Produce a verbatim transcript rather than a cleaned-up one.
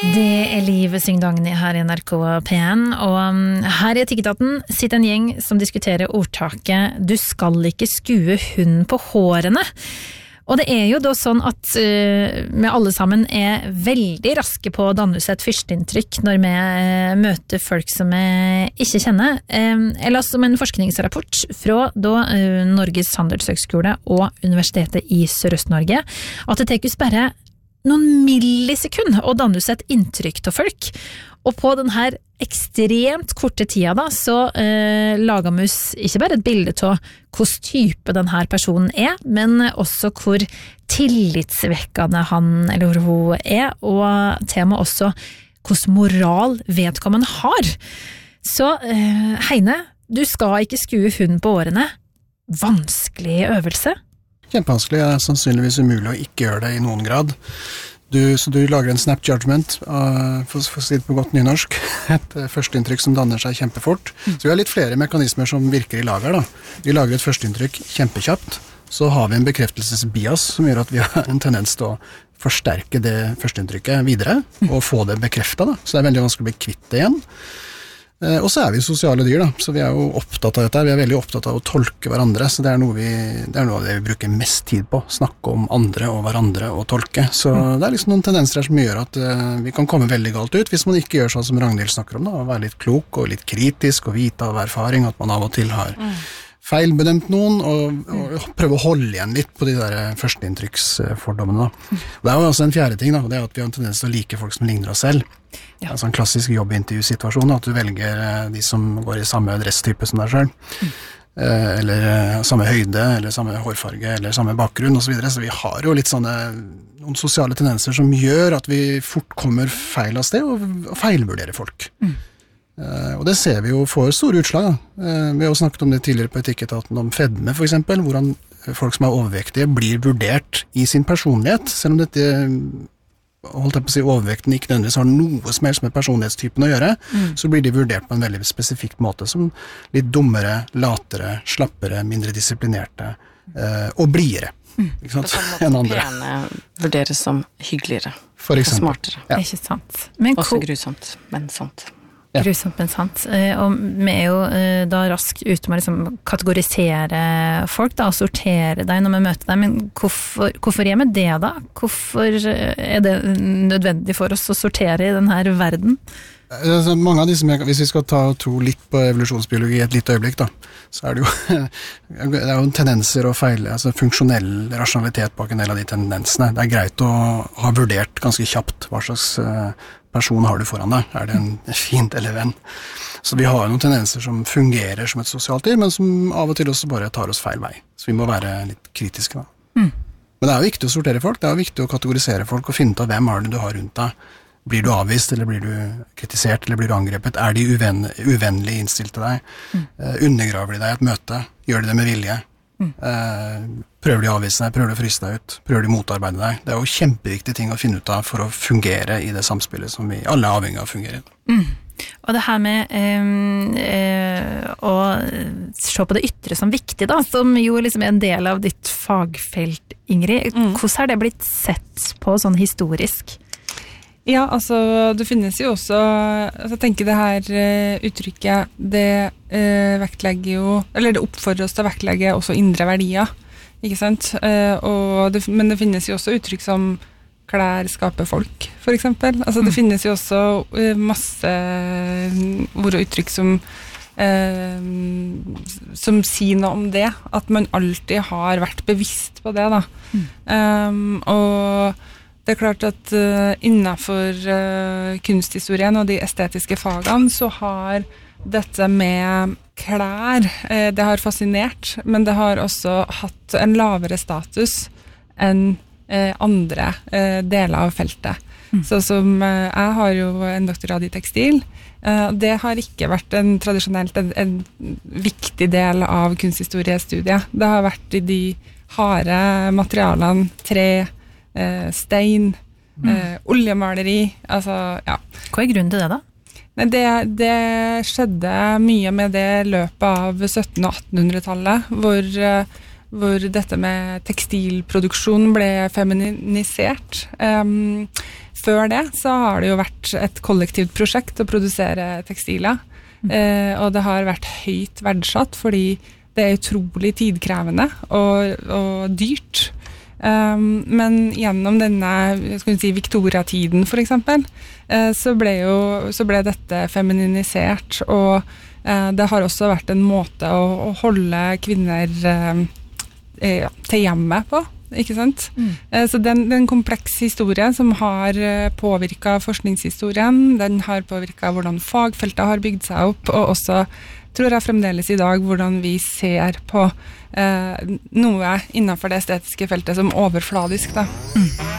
Det er Liv Syngdagny her i N R K P en, og her i Etikketaten sitter en gjeng som diskuterer ordtaket «Du skal ikke skue hund på hårene». Og det er jo da sånn at uh, vi alle sammen er veldig raske på å danne seg et førsteinntrykk når vi uh, møter folk som vi ikke kjenner. Um, jeg las om en forskningsrapport fra da, uh, Norges Handelshøgskole og Universitetet i Sørøst-Norge, at det teker bare noen millisekund å danne seg et inntrykk av folk. Og på den her ekstremt korte tida da, så eh, lager vi ikke bare et bilde av hvordan type denne personen er, men også hvor tillitsvekkende han eller hun er, og til og med også hvordan moral vedkommende har. Så eh, Heine, du skal ikke skue hund på årene. Vanskelig øvelse? Kjempevanskelig, er sannsynligvis umulig å ikke gjøre det i noen grad. Du, så du lager en snap judgment, uh, for, for å si det på godt nynorsk, et uh, førsteinntrykk som danner seg kjempefort. Mm. Så vi har litt flere mekanismer som virker i lager da. Vi lager et førsteinntrykk kjempekjapt, så har vi en bekreftelsesbias som gjør at vi har en tendens til å forsterke det førsteinntrykket videre, mm. og få det bekreftet da. Så det er veldig vanskelig å bli kvitt det igjen. Og så er vi sosiale dyr da, så vi er jo opptatt av dette, vi er veldig opptatt av å tolke hverandre, så det er noe, vi, det er noe av det vi bruker mest tid på, snakke om andre og hverandre og tolke. Så mm. det er liksom noen tendenser her som gjør at uh, vi kan komme veldig galt ut, hvis man ikke gjør sånn som Ragnhild snakker om da, å være litt klok og litt kritisk og vite av erfaring at man av og til har mm. feilbedømt noen, og, og prøve å holde igjen litt på de der førsteinntrykksfordommene da. Mm. Det er jo også en fjerde ting da, det er at vi har en tendens til å like folk som ligner oss selv. Ja. Altså en klassisk jobbintervjusituasjon, at du velger de som går i samme dresstype som deg selv, mm. eller samme høyde, eller samme hårfarge, eller samme bakgrunn, og så videre. Så vi har jo litt sånne, noen sosiale tendenser som gjør at vi fort kommer feil av sted, og, og feilvurderer folk. Mm. Uh, og det ser vi jo får store utslag da. Uh, vi har jo snakket om det tidligere på Etikketaten om fedme for eksempel, hvordan folk som er overvektige blir vurdert i sin personlighet, selv om dette holdt jeg på å si, overvekten ikke nødvendigvis har noe som helst med personlighetstypen å gjøre, mm. så blir de vurdert på en veldig spesifikk måte, som litt dummere, latere, slappere, mindre disiplinerte uh, og blidere. Mm. Ikke sant? Enn andre. Pene vurderes som hyggeligere for eksempel. Og smartere. Ja. Ikke sant. Men også grusomt, men sant. Ja. Grusomt, men sant. Og vi er jo da raskt ute med å liksom kategorisere folk da, og sortere deg når vi møter deg, men hvorfor, hvorfor gjør vi det da? Hvorfor er det nødvendig for oss å sortere i denne verden? Altså, mange av disse, hvis vi skal ta og tro litt på evolusjonsbiologi i et litt øyeblikk da, så er det jo, det er jo tendenser og feil, altså funksjonell rasjonalitet bak en del av de tendensene. Det er greit å ha vurdert ganske kjapt hva slags person har du foran deg. Er det en fint eller venn? Så vi har noen tendenser som fungerer som et sosialt dyr, men som av og til også bare tar oss feil vei. Så vi må være litt kritiske da. Mm. Men det er jo viktig å sortere folk, det er jo viktig å kategorisere folk og finne ut av hvem er det du har rundt deg. Blir du avvist, eller blir du kritisert, eller blir du angrepet? Er de uven, uvenlig innstilt til deg? Mm. Uh, undergraver de deg i et møte? Gjør de det med vilje? Mm. Uh, prøver de å avvise deg? Prøver de å fryse deg ut? Prøver de å motarbeide deg? Det er jo kjempeviktige ting å finne ut av for å fungere i det samspillet som vi alle er avhengig av å fungere i. Mm. Og det her med um, uh, å se på det ytre som viktig da, som jo liksom er en del av ditt fagfelt, Ingrid. Mm. Hvordan har det blitt sett på sånn historisk? Ja, altså det finnes jo også, altså jeg tenker det her uh, uttrykket, det uh, vektlegger jo, eller det oppfordrer oss til å vektlegge også indre verdier, ikke sant? Uh, og det, men det finnes jo også uttrykk som klær skaper folk, for eksempel. Altså det mm. finnes jo også uh, masse ord og uttrykk som, uh, som sier noe om det, at man alltid har vært bevisst på det da. Mm. Um, og det er klart at uh, innenfor uh, kunsthistorien og de estetiske fagene så har dette med klær, uh, det har fascinert, men det har også hatt en lavere status enn uh, andre uh, deler av feltet. Mm. Så som uh, jeg har jo en doktorgrad i tekstil, uh, det har ikke vært en tradisjonelt en, en viktig del av kunsthistoriestudiet. Det har vært i de harde materialene, tre, Eh, stein, mm. eh, oljemaleri, altså, ja. Hva er grunnen til det da? Nei, det, det skjedde mye med det løpet av sytten- og attenhundretallet, hvor, hvor dette med tekstilproduksjon ble feminisert. Um, før det så har det jo vært et kollektivt prosjekt å produsere tekstiler, eh, og det har vært høyt verdsatt fordi det er utrolig tidkrevende og, og dyrt. Um, men gjennom denne skal vi si, Victoria-tiden for eksempel, eh, så, ble jo, så ble dette femininisert, og eh, det har også vært en måte å, å holde kvinner eh, eh, til hjemmet på. Ikke sant? Mm. Så den, den kompleks historie som har påvirket forskningshistorien, den har påvirket hvordan fagfeltet har bygd seg opp, og også, tror jeg fremdeles i dag, hvordan vi ser på eh, noe innenfor det estetiske feltet som overfladisk. Da. Mm.